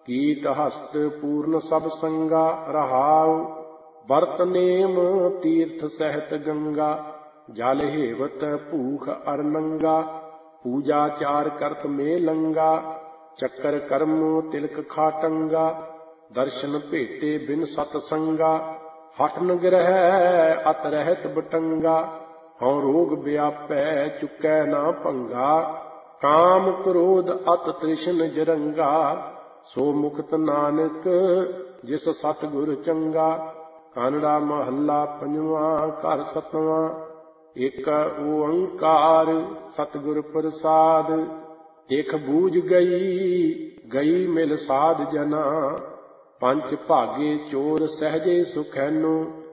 ਕੀਟ ਹਸਤ ਪੂਰਨ ਸਭ ਸੰਗਾ ਰਹਾਉ। ਵਰਤ ਨੇਮ ਤੀਰਥ ਸਹਿਤ ਗੰਗਾ, ਜਲ ਹੇਵਤ ਭੂਖ ਅਰ ਨੰਗਾ। ਪੂਜਾ ਚਾਰ ਕਰਤ ਮੇ ਲੰਗਾ, ਚੱਕਰ ਕਰਮ ਤਿਲਕ ਖਾਟੰਗਾ। ਦਰਸ਼ਨ ਭੇਟੇ ਬਿਨ ਸਤ ਸੰਗਾ, ਹਠ ਨ ਗ੍ਰਹਿ ਅਤ ਰਹਿਤ ਬਟੰਗਾ। ਹਉ ਰੋਗ ਵਿਆਪੈ ਚੁਕੈ ਨਾ ਭੰਗਾ, ਕਾਮ ਕ੍ਰੋਧ ਅਤ ਤ੍ਰਿਸ਼ਨ ਜਰੰਗਾ। ਸੋ ਮੁਕਤ ਨਾਨਕ ਜਿਸ ਸਤਿਗੁਰ ਚੰਗਾ। ਕਾਨੜਾ ਮਹੱਲਾ ਪੰਜਵਾਂ ਘਰ ਸਤਵਾਂ। ਏਕ ਓੰਕਾਰ ਸਤਿਗੁਰ ਪ੍ਰਸਾਦ, ਇਕ ਬੂਝ ਗਈ ਗਈ ਮਿਲ ਸਾਧ ਜਨਾ। ਪੰਚ ਭਾਗੇ ਚੋਰ ਸਹਿਜੇ ਸੁਖੈਨੋ,